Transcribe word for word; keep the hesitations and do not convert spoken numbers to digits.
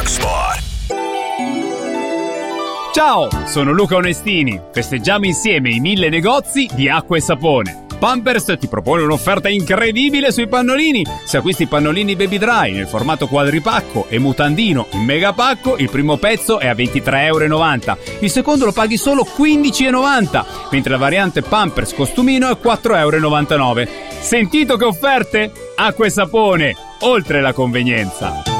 Rock Spot. Ciao, sono Luca Onestini. Festeggiamo insieme i mille negozi di acqua e sapone. Pampers ti propone un'offerta incredibile sui pannolini. Se acquisti pannolini Baby Dry nel formato quadripacco e mutandino in megapacco, il primo pezzo è a ventitré e novanta euro. Il secondo lo paghi solo quindici e novanta, mentre la variante Pampers costumino è quattro e novantanove euro. Sentito che offerte? Acqua e sapone, oltre la convenienza.